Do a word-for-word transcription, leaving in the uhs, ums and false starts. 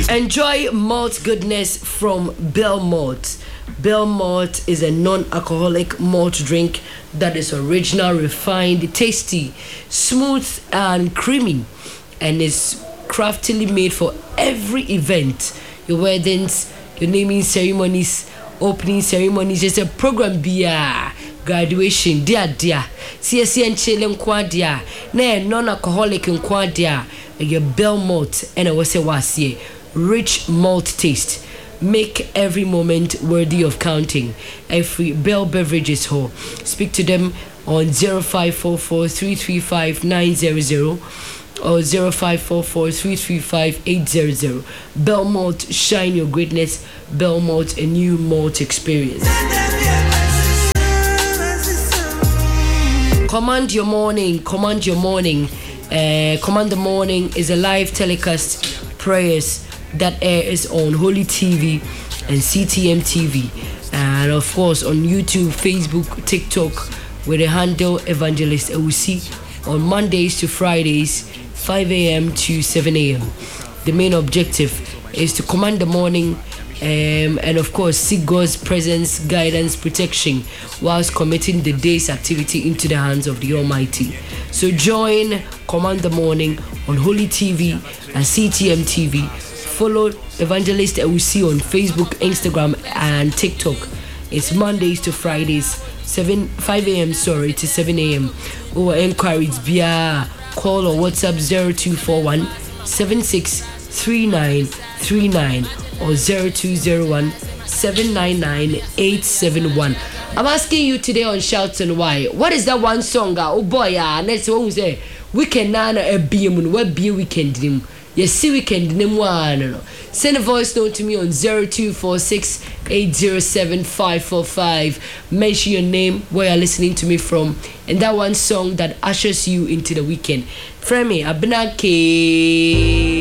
Enjoy malt goodness from Bell Malt. Bell Malt is a non-alcoholic malt drink that is original, refined, tasty, smooth, and creamy, and is craftily made for every event. Your weddings, your naming ceremonies, opening ceremonies, just a program beer, graduation, dear dear, C S C and chilling quadia, nay non-alcoholic and quadia, your Bell Malt, and I was a was rich malt taste. Make every moment worthy of counting. Every Bell Beverages Hall. Speak to them on zero five four four, three three five, nine zero zero or zero five four four, three three five, eight zero zero. Bell Malt, shine your greatness. Bell Malt, a new malt experience. Command your morning. Command your morning. Uh, Command the Morning is a live telecast prayers that airs on Holy T V and C T M T V, and of course on YouTube, Facebook, TikTok with the handle Evangelist Ewusi on Mondays to Fridays, five a.m. to seven a.m. The main objective is to command the morning um, and of course seek God's presence, guidance, protection whilst committing the day's activity into the hands of the Almighty. So join Command the Morning on Holy T V and C T M T V. Follow Evangelist Ewusi on Facebook, Instagram, and TikTok. It's Mondays to Fridays, seven five a.m. sorry to seven a.m. Or inquiries via call or WhatsApp zero two four one, seven six three nine three nine or zero two zero one, seven nine nine, eight seven one. I'm asking you today on Shouts and Why. What is that one song? Oh boy, ah, next one we say weekend nana a beam, what be weekend dim. Yes, see weekend name one. Send a voice note to me on zero two four six, eight zero seven, five four five. Mention your name, where you're listening to me from, and that one song that ushers you into the weekend. Fremi Abnake.